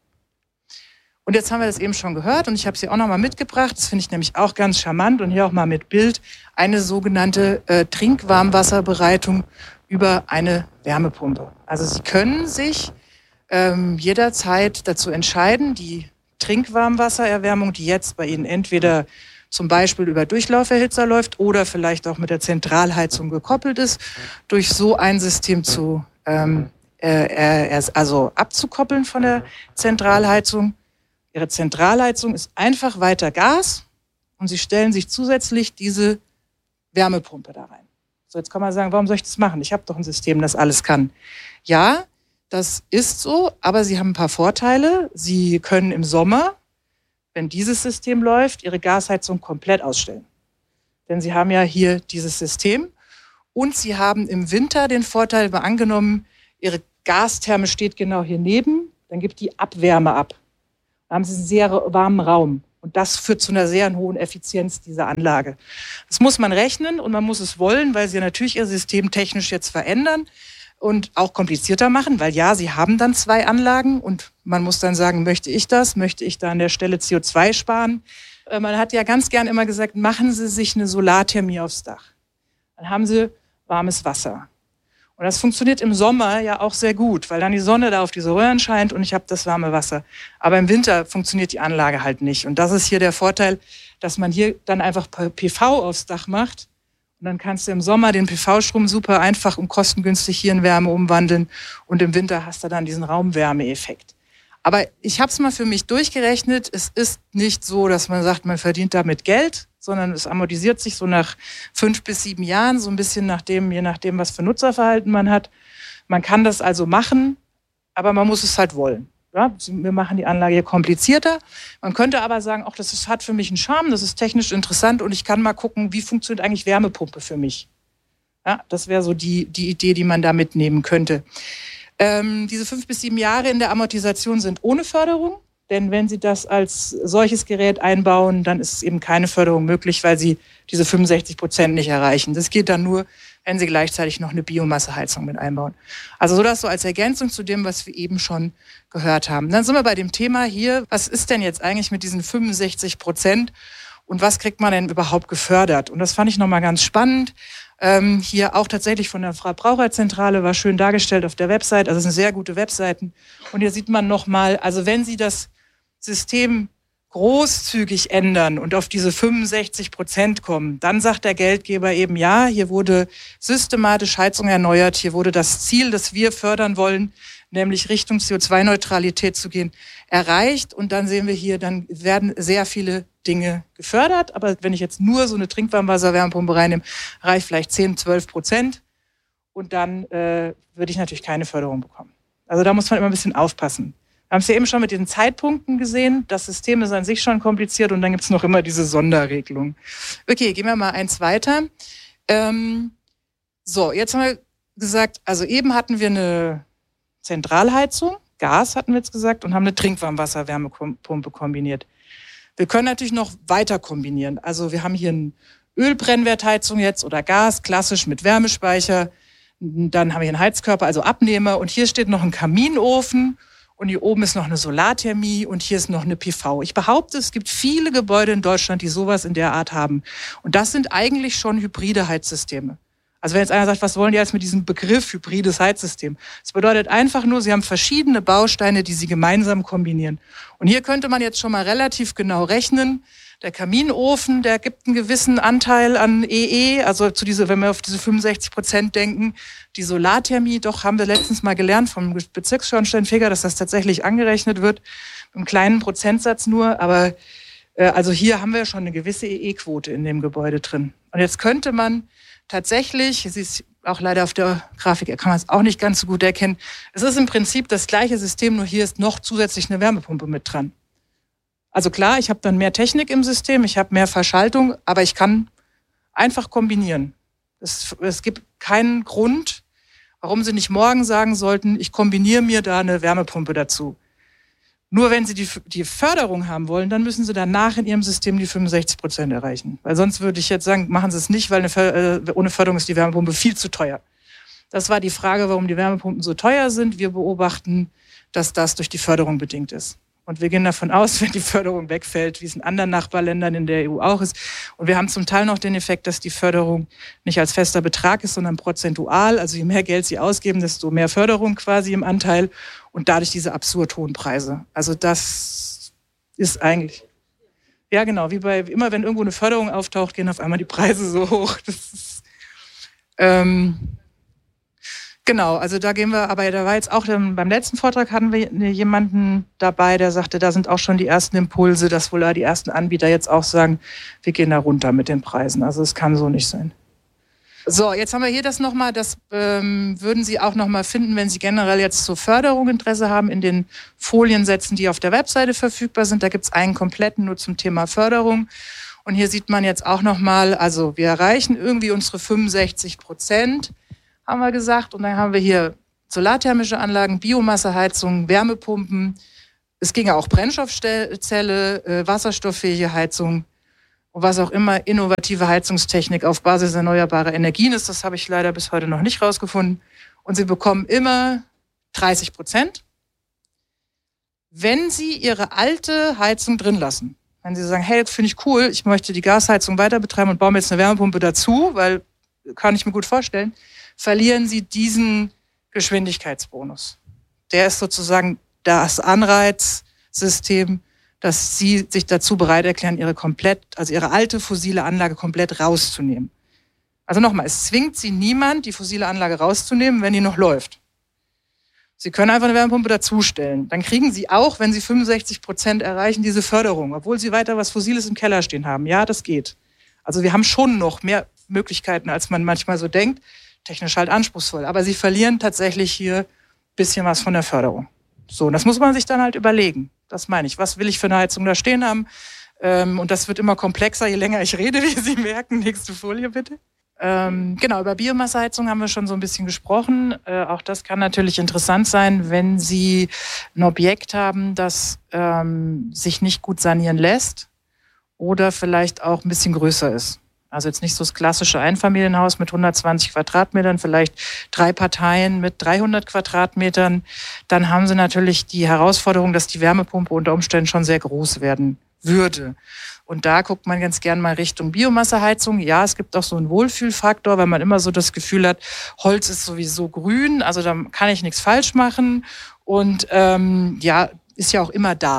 Und jetzt haben wir das eben schon gehört und ich habe sie auch noch mal mitgebracht. Das finde ich nämlich auch ganz charmant und hier auch mal mit Bild. Eine sogenannte äh, Trinkwarmwasserbereitung über eine Wärmepumpe. Also Sie können sich ähm, jederzeit dazu entscheiden, die Trinkwarmwassererwärmung, die jetzt bei Ihnen entweder zum Beispiel über Durchlauferhitzer läuft oder vielleicht auch mit der Zentralheizung gekoppelt ist, durch so ein System zu ähm, äh, äh, also abzukoppeln von der Zentralheizung. Ihre Zentralheizung ist einfach weiter Gas und Sie stellen sich zusätzlich diese Wärmepumpe da rein. So, jetzt kann man sagen, warum soll ich das machen? Ich habe doch ein System, das alles kann. Ja, das ist so, aber Sie haben ein paar Vorteile. Sie können im Sommer, wenn dieses System läuft, Ihre Gasheizung komplett ausstellen. Denn Sie haben ja hier dieses System und Sie haben im Winter den Vorteil, mal angenommen, Ihre Gastherme steht genau hier neben, dann gibt die Abwärme ab. Da haben Sie einen sehr warmen Raum. Und das führt zu einer sehr hohen Effizienz dieser Anlage. Das muss man rechnen und man muss es wollen, weil Sie natürlich Ihr System technisch jetzt verändern und auch komplizierter machen, weil ja, Sie haben dann zwei Anlagen und man muss dann sagen, möchte ich das? Möchte ich da an der Stelle C O zwei sparen? Man hat ja ganz gern immer gesagt, machen Sie sich eine Solarthermie aufs Dach. Dann haben Sie warmes Wasser. Und das funktioniert im Sommer ja auch sehr gut, weil dann die Sonne da auf diese Röhren scheint und ich habe das warme Wasser. Aber im Winter funktioniert die Anlage halt nicht. Und das ist hier der Vorteil, dass man hier dann einfach P V aufs Dach macht. Und dann kannst du im Sommer den P V-Strom super einfach und kostengünstig hier in Wärme umwandeln. Und im Winter hast du dann diesen Raumwärmeeffekt. Aber ich habe es mal für mich durchgerechnet. Es ist nicht so, dass man sagt, man verdient damit Geld, sondern es amortisiert sich so nach fünf bis sieben Jahren, so ein bisschen nachdem, je nachdem, was für Nutzerverhalten man hat. Man kann das also machen, aber man muss es halt wollen. Ja, wir machen die Anlage hier komplizierter. Man könnte aber sagen, auch das ist, hat für mich einen Charme, das ist technisch interessant und ich kann mal gucken, wie funktioniert eigentlich Wärmepumpe für mich. Ja, das wäre so die, die Idee, die man da mitnehmen könnte. Ähm, diese fünf bis sieben Jahre in der Amortisation sind ohne Förderung. Denn wenn Sie das als solches Gerät einbauen, dann ist eben keine Förderung möglich, weil Sie diese fünfundsechzig Prozent nicht erreichen. Das geht dann nur, wenn Sie gleichzeitig noch eine Biomasseheizung mit einbauen. Also so das so als Ergänzung zu dem, was wir eben schon gehört haben. Dann sind wir bei dem Thema hier, was ist denn jetzt eigentlich mit diesen fünfundsechzig Prozent und was kriegt man denn überhaupt gefördert? Und das fand ich nochmal ganz spannend. Ähm, hier auch tatsächlich von der Verbraucherzentrale, war schön dargestellt auf der Website. Also es sind sehr gute Webseiten. Und hier sieht man nochmal, also wenn Sie das System großzügig ändern und auf diese fünfundsechzig Prozent kommen, dann sagt der Geldgeber eben, ja, hier wurde systematisch Heizung erneuert, hier wurde das Ziel, das wir fördern wollen, nämlich Richtung C O zwei Neutralität zu gehen, erreicht. Und dann sehen wir hier, dann werden sehr viele Dinge gefördert. Aber wenn ich jetzt nur so eine Trinkwarmwasser-Wärmepumpe reinnehme, reicht vielleicht zehn, zwölf Prozent. Und dann äh, würde ich natürlich keine Förderung bekommen. Also da muss man immer ein bisschen aufpassen. Wir haben es ja eben schon mit den Zeitpunkten gesehen. Das System ist an sich schon kompliziert und dann gibt es noch immer diese Sonderregelung. Okay, gehen wir mal eins weiter. Ähm, so, jetzt haben wir gesagt, also eben hatten wir eine Zentralheizung, Gas hatten wir jetzt gesagt, und haben eine Trinkwarmwasser-Wärmepumpe kombiniert. Wir können natürlich noch weiter kombinieren. Also wir haben hier eine Ölbrennwertheizung jetzt oder Gas, klassisch mit Wärmespeicher. Dann haben wir hier einen Heizkörper, also Abnehmer. Und hier steht noch ein Kaminofen. Und hier oben ist noch eine Solarthermie und hier ist noch eine P V. Ich behaupte, es gibt viele Gebäude in Deutschland, die sowas in der Art haben. Und das sind eigentlich schon hybride Heizsysteme. Also wenn jetzt einer sagt, was wollen die jetzt mit diesem Begriff hybrides Heizsystem? Das bedeutet einfach nur, sie haben verschiedene Bausteine, die sie gemeinsam kombinieren. Und hier könnte man jetzt schon mal relativ genau rechnen. Der Kaminofen, der gibt einen gewissen Anteil an E E, also zu diese, wenn wir auf diese fünfundsechzig Prozent denken. Die Solarthermie, doch haben wir letztens mal gelernt vom Bezirksschornsteinfeger, dass das tatsächlich angerechnet wird, mit einem kleinen Prozentsatz nur. Aber äh, also hier haben wir schon eine gewisse E E-Quote in dem Gebäude drin. Und jetzt könnte man tatsächlich, es ist auch leider auf der Grafik, kann man es auch nicht ganz so gut erkennen, es ist im Prinzip das gleiche System, nur hier ist noch zusätzlich eine Wärmepumpe mit dran. Also klar, ich habe dann mehr Technik im System, ich habe mehr Verschaltung, aber ich kann einfach kombinieren. Es, es gibt keinen Grund, warum Sie nicht morgen sagen sollten, ich kombiniere mir da eine Wärmepumpe dazu. Nur wenn Sie die, die Förderung haben wollen, dann müssen Sie danach in Ihrem System die fünfundsechzig Prozent erreichen. Weil sonst würde ich jetzt sagen, machen Sie es nicht, weil eine, äh, ohne Förderung ist die Wärmepumpe viel zu teuer. Das war die Frage, warum die Wärmepumpen so teuer sind. Wir beobachten, dass das durch die Förderung bedingt ist. Und wir gehen davon aus, wenn die Förderung wegfällt, wie es in anderen Nachbarländern in der E U auch ist. Und wir haben zum Teil noch den Effekt, dass die Förderung nicht als fester Betrag ist, sondern prozentual. Also je mehr Geld Sie ausgeben, desto mehr Förderung quasi im Anteil. Und dadurch diese absurd hohen Preise. Also das ist eigentlich... Ja genau, wie bei immer wenn irgendwo eine Förderung auftaucht, gehen auf einmal die Preise so hoch. Das ist... Ähm, Genau, also da gehen wir, aber da war jetzt auch beim letzten Vortrag hatten wir jemanden dabei, der sagte, da sind auch schon die ersten Impulse, dass wohl da die ersten Anbieter jetzt auch sagen, wir gehen da runter mit den Preisen. Also es kann so nicht sein. So, jetzt haben wir hier das nochmal, das ähm, würden Sie auch nochmal finden, wenn Sie generell jetzt zur Förderung Interesse haben, in den Foliensätzen, die auf der Webseite verfügbar sind. Da gibt es einen kompletten nur zum Thema Förderung. Und hier sieht man jetzt auch nochmal, also wir erreichen irgendwie unsere fünfundsechzig Prozent. Haben wir gesagt. Und dann haben wir hier solarthermische Anlagen, Biomasseheizung, Wärmepumpen. Es ging ja auch Brennstoffzelle, äh, wasserstofffähige Heizung und was auch immer, innovative Heizungstechnik auf Basis erneuerbarer Energien ist. Das habe ich leider bis heute noch nicht rausgefunden. Und Sie bekommen immer dreißig Prozent, wenn Sie Ihre alte Heizung drin lassen. Wenn Sie sagen, hey, das finde ich cool, ich möchte die Gasheizung weiter betreiben und baue mir jetzt eine Wärmepumpe dazu, weil kann ich mir gut vorstellen, verlieren Sie diesen Geschwindigkeitsbonus. Der ist sozusagen das Anreizsystem, dass Sie sich dazu bereit erklären, Ihre komplett, also Ihre alte fossile Anlage komplett rauszunehmen. Also nochmal, es zwingt Sie niemand, die fossile Anlage rauszunehmen, wenn die noch läuft. Sie können einfach eine Wärmepumpe dazustellen. Dann kriegen Sie auch, wenn Sie fünfundsechzig Prozent erreichen, diese Förderung, obwohl Sie weiter was Fossiles im Keller stehen haben. Ja, das geht. Also wir haben schon noch mehr Möglichkeiten, als man manchmal so denkt. Technisch halt anspruchsvoll. Aber Sie verlieren tatsächlich hier ein bisschen was von der Förderung. So, und das muss man sich dann halt überlegen. Das meine ich. Was will ich für eine Heizung da stehen haben? Ähm, und das wird immer komplexer, je länger ich rede, wie Sie merken. Nächste Folie bitte. Ähm, genau, über Biomasseheizung haben wir schon so ein bisschen gesprochen. Äh, auch das kann natürlich interessant sein, wenn Sie ein Objekt haben, das ähm, sich nicht gut sanieren lässt oder vielleicht auch ein bisschen größer ist. Also jetzt nicht so das klassische Einfamilienhaus mit hundertzwanzig Quadratmetern, vielleicht drei Parteien mit dreihundert Quadratmetern. Dann haben Sie natürlich die Herausforderung, dass die Wärmepumpe unter Umständen schon sehr groß werden würde. Und da guckt man ganz gern mal Richtung Biomasseheizung. Ja, es gibt auch so einen Wohlfühlfaktor, weil man immer so das Gefühl hat, Holz ist sowieso grün, also da kann ich nichts falsch machen. Und ähm, ja, ist ja auch immer da.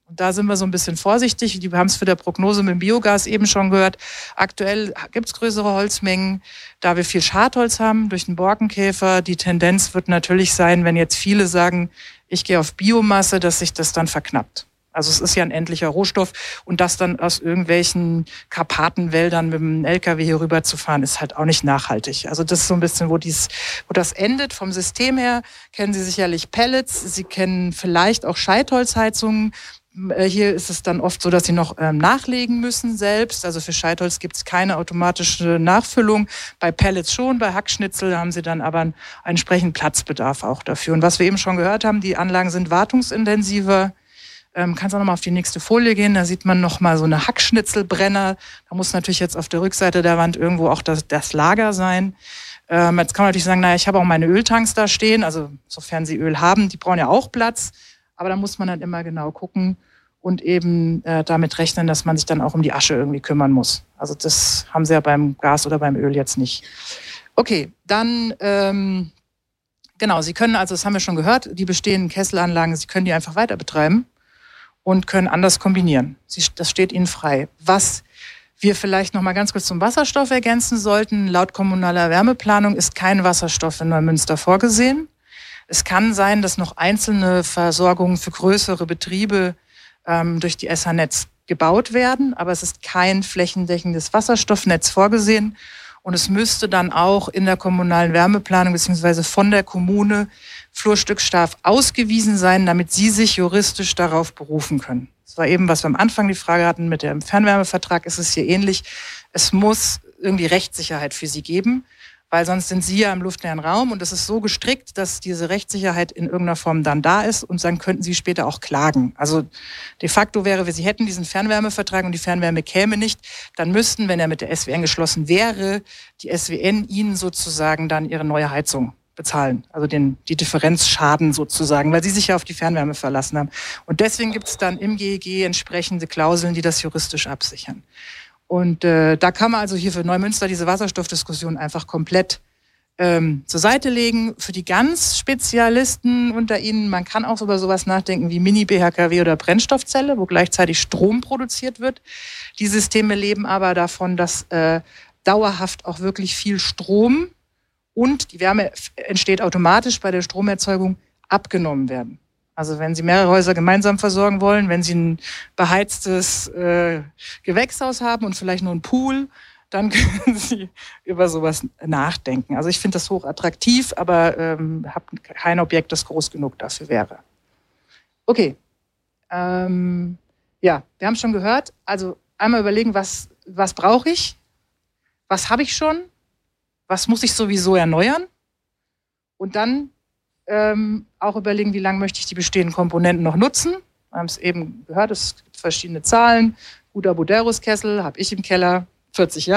Und da sind wir so ein bisschen vorsichtig. Wir haben es für der Prognose mit dem Biogas eben schon gehört. Aktuell gibt es größere Holzmengen, da wir viel Schadholz haben durch den Borkenkäfer. Die Tendenz wird natürlich sein, wenn jetzt viele sagen, ich gehe auf Biomasse, dass sich das dann verknappt. Also es ist ja ein endlicher Rohstoff und das dann aus irgendwelchen Karpatenwäldern mit dem L K W hier rüber zu fahren, ist halt auch nicht nachhaltig. Also das ist so ein bisschen, wo, dies, wo das endet. Vom System her kennen Sie sicherlich Pellets, Sie kennen vielleicht auch Scheitholzheizungen. Hier ist es dann oft so, dass Sie noch ähm, nachlegen müssen selbst. Also für Scheitholz gibt es keine automatische Nachfüllung. Bei Pellets schon, bei Hackschnitzel haben Sie dann aber einen entsprechenden Platzbedarf auch dafür. Und was wir eben schon gehört haben, die Anlagen sind wartungsintensiver. Ähm, kannst auch noch mal auf die nächste Folie gehen, da sieht man noch mal so eine Hackschnitzelbrenner. Da muss natürlich jetzt auf der Rückseite der Wand irgendwo auch das, das Lager sein. Ähm, jetzt kann man natürlich sagen, naja, ich habe auch meine Öltanks da stehen, also sofern Sie Öl haben, die brauchen ja auch Platz. Aber da muss man dann immer genau gucken und eben äh, damit rechnen, dass man sich dann auch um die Asche irgendwie kümmern muss. Also das haben Sie ja beim Gas oder beim Öl jetzt nicht. Okay, dann... Ähm, genau, Sie können, also das haben wir schon gehört, die bestehenden Kesselanlagen, Sie können die einfach weiter betreiben und können anders kombinieren. Sie, das steht Ihnen frei. Was wir vielleicht noch mal ganz kurz zum Wasserstoff ergänzen sollten, laut kommunaler Wärmeplanung ist kein Wasserstoff in Neumünster vorgesehen. Es kann sein, dass noch einzelne Versorgungen für größere Betriebe ähm, durch die S H-Netz gebaut werden, aber es ist kein flächendeckendes Wasserstoffnetz vorgesehen. Und es müsste dann auch in der kommunalen Wärmeplanung beziehungsweise von der Kommune flurstückscharf ausgewiesen sein, damit sie sich juristisch darauf berufen können. Das war eben, was wir am Anfang die Frage hatten mit dem Fernwärmevertrag, ist es hier ähnlich. Es muss irgendwie Rechtssicherheit für sie geben, weil sonst sind sie ja im luftleeren Raum und es ist so gestrickt, dass diese Rechtssicherheit in irgendeiner Form dann da ist und dann könnten sie später auch klagen. Also de facto wäre, sie hätten diesen Fernwärmevertrag und die Fernwärme käme nicht, dann müssten, wenn er mit der S W N geschlossen wäre, die S W N ihnen sozusagen dann ihre neue Heizung bezahlen, also den, die Differenzschaden sozusagen, weil sie sich ja auf die Fernwärme verlassen haben. Und deswegen gibt es dann im G E G entsprechende Klauseln, die das juristisch absichern. Und äh, da kann man also hier für Neumünster diese Wasserstoffdiskussion einfach komplett ähm, zur Seite legen. Für die ganz Spezialisten unter Ihnen, man kann auch über sowas nachdenken wie Mini-B H K W oder Brennstoffzelle, wo gleichzeitig Strom produziert wird. Die Systeme leben aber davon, dass äh, dauerhaft auch wirklich viel Strom und die Wärme entsteht automatisch bei der Stromerzeugung abgenommen werden. Also wenn Sie mehrere Häuser gemeinsam versorgen wollen, wenn Sie ein beheiztes äh, Gewächshaus haben und vielleicht nur einen Pool, dann können Sie über sowas nachdenken. Also ich finde das hoch attraktiv, aber ähm, habe kein Objekt, das groß genug dafür wäre. Okay, ähm, ja, wir haben schon gehört. Also einmal überlegen, was, was brauche ich? Was habe ich schon? Was muss ich sowieso erneuern? Und dann Ähm, auch überlegen, wie lange möchte ich die bestehenden Komponenten noch nutzen. Wir haben es eben gehört, es gibt verschiedene Zahlen. Guter Buderus-Kessel habe ich im Keller vierzig Jahre.